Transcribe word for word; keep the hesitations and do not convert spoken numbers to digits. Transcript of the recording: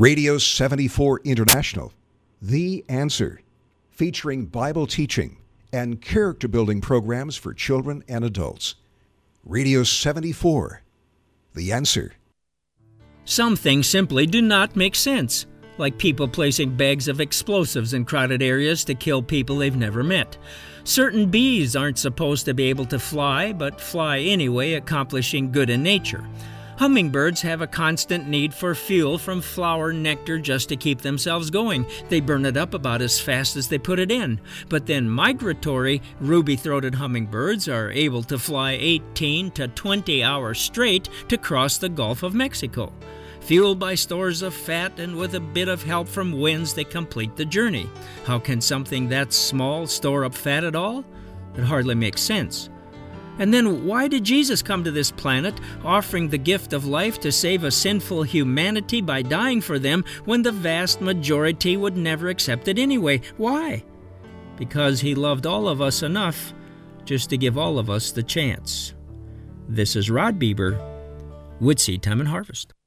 Radio seventy-four International, The Answer, featuring Bible teaching and character-building programs for children and adults. Radio seventy-four, The Answer. Some things simply do not make sense, like people placing bags of explosives in crowded areas to kill people they've never met. Certain bees aren't supposed to be able to fly, but fly anyway, accomplishing good in nature. Hummingbirds have a constant need for fuel from flower nectar just to keep themselves going. They burn it up about as fast as they put it in. But then migratory, ruby-throated hummingbirds are able to fly eighteen to twenty hours straight to cross the Gulf of Mexico. Fueled by stores of fat and with a bit of help from winds, they complete the journey. How can something that small store up fat at all? It hardly makes sense. And then why did Jesus come to this planet, offering the gift of life to save a sinful humanity by dying for them when the vast majority would never accept it anyway? Why? Because he loved all of us enough just to give all of us the chance. This is Rod Bieber with Seed Time and Harvest.